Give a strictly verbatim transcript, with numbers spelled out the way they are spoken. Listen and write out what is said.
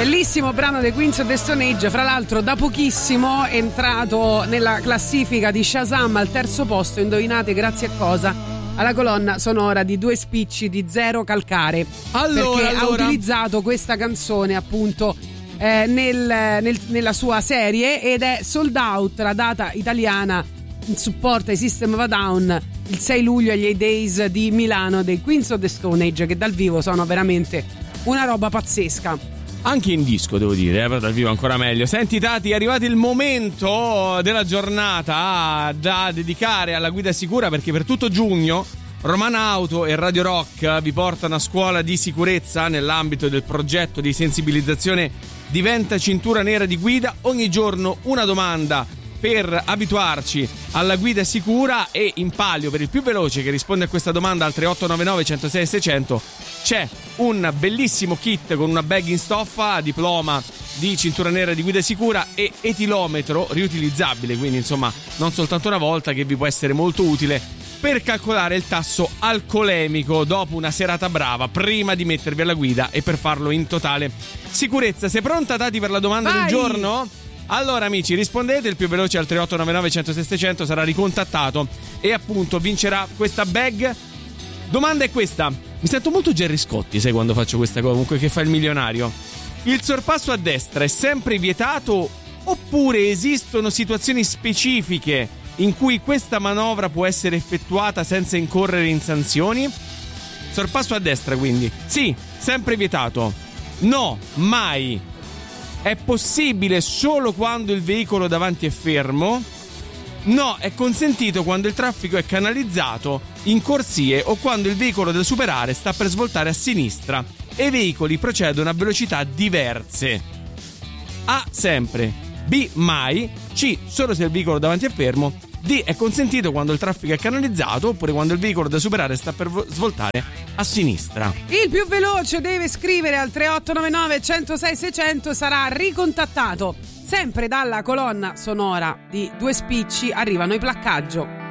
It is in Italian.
Bellissimo brano dei Queens of the Stone Age, fra l'altro da pochissimo è entrato nella classifica di Shazam al terzo posto, indovinate grazie a cosa? Alla colonna sonora di Due spicci di Zero Calcare, allora, perché allora. ha utilizzato questa canzone appunto eh, nel, nel, nella sua serie ed è sold out la data italiana in supporto ai System of a Down il sei luglio agli A-Days di Milano dei Queens of the Stone Age, che dal vivo sono veramente una roba pazzesca. Anche in disco devo dire, eh, però dal vivo ancora meglio. Senti Tati, è arrivato il momento della giornata da dedicare alla guida sicura, perché per tutto giugno Romana Auto e Radio Rock vi portano a scuola di sicurezza nell'ambito del progetto di sensibilizzazione Diventa cintura nera di guida. Ogni giorno una domanda per abituarci alla guida sicura, e in palio per il più veloce che risponde a questa domanda al tre otto nove nove uno zero sei sei zero zero c'è un bellissimo kit con una bag in stoffa, diploma di cintura nera di guida sicura e etilometro riutilizzabile, quindi insomma non soltanto una volta, che vi può essere molto utile per calcolare il tasso alcolemico dopo una serata brava prima di mettervi alla guida e per farlo in totale sicurezza. Sei pronta Tati per la domanda Vai! del giorno? Allora amici, rispondete, il più veloce al tre otto nove nove uno zero sei sei zero zero sarà ricontattato e appunto vincerà questa bag. Domanda è questa: mi sento molto Gerry Scotti, sai, quando faccio questa cosa, comunque, che fa il milionario. Il sorpasso a destra è sempre vietato oppure esistono situazioni specifiche in cui questa manovra può essere effettuata senza incorrere in sanzioni? Sorpasso a destra, quindi sì, sempre vietato. No, mai. È possibile solo quando il veicolo davanti è fermo. No, è consentito quando il traffico è canalizzato in corsie o quando il veicolo da superare sta per svoltare a sinistra e i veicoli procedono a velocità diverse. A, sempre. B, mai. C, solo se il veicolo davanti è fermo. D, è consentito quando il traffico è canalizzato oppure quando il veicolo da superare sta per svoltare a sinistra. Il più veloce deve scrivere al tre otto nove nove uno zero sei sei zero zero, sarà ricontattato. Sempre dalla colonna sonora di Due spicci arrivano i Placcaggio.